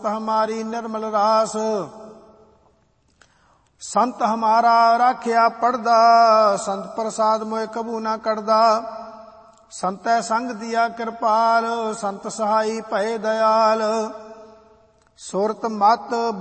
सुरत हमारी निर्मल रास। संत हमारा राखिया पड़दा, संत प्रसाद मोए कबू ना करदा। संतै संग दिया कृपाल, संत सहाई भय दयाल। सुरत मत